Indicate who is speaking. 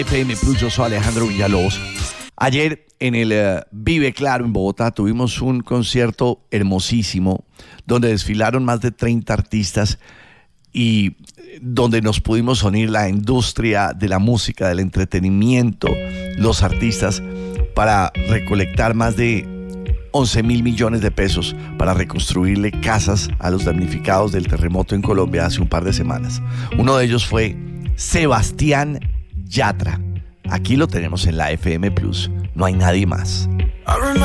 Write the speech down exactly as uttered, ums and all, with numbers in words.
Speaker 1: F M Plus, yo soy Alejandro Villalobos. Ayer en el uh, Vive Claro en Bogotá tuvimos un concierto hermosísimo donde desfilaron más de treinta artistas y donde nos pudimos unir la industria de la música, del entretenimiento, los artistas, para recolectar más de once mil millones de pesos para reconstruirle casas a los damnificados del terremoto en Colombia hace un par de semanas. Uno de ellos fue Sebastián Yatra. Aquí lo tenemos en la F M Plus. No hay nadie más.